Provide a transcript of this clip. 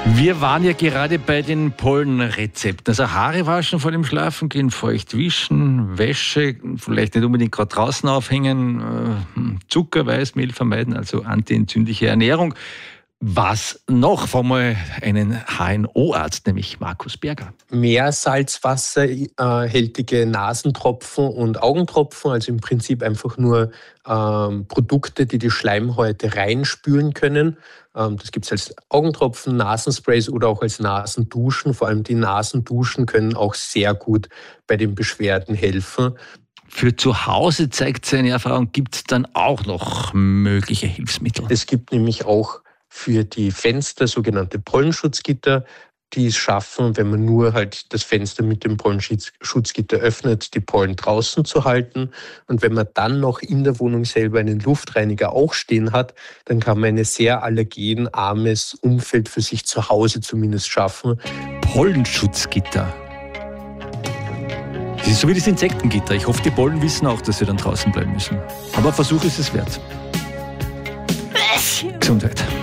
Wir waren ja gerade bei den Pollenrezepten. Also Haare waschen vor dem Schlafengehen, feucht wischen, Wäsche vielleicht nicht unbedingt gerade draußen aufhängen, Zucker, Weißmehl vermeiden, also antientzündliche Ernährung. Was noch? Fragen wir mal einen HNO-Arzt, nämlich Markus Berger. Meersalzwasserhaltige Nasentropfen und Augentropfen, also im Prinzip einfach nur Produkte, die die Schleimhäute reinspülen können. Das gibt es als Augentropfen, Nasensprays oder auch als Nasenduschen. Vor allem die Nasenduschen können auch sehr gut bei den Beschwerden helfen. Für zu Hause, zeigt seine Erfahrung, gibt es dann auch noch mögliche Hilfsmittel? Es gibt nämlich auch für die Fenster sogenannte Pollenschutzgitter, die es schaffen, wenn man nur halt das Fenster mit dem Pollenschutzgitter öffnet, die Pollen draußen zu halten. Und wenn man dann noch in der Wohnung selber einen Luftreiniger auch stehen hat, dann kann man ein sehr allergenarmes Umfeld für sich zu Hause zumindest schaffen. Pollenschutzgitter. Das ist so wie das Insektengitter. Ich hoffe, die Pollen wissen auch, dass sie dann draußen bleiben müssen. Aber Versuch ist es wert. Gesundheit.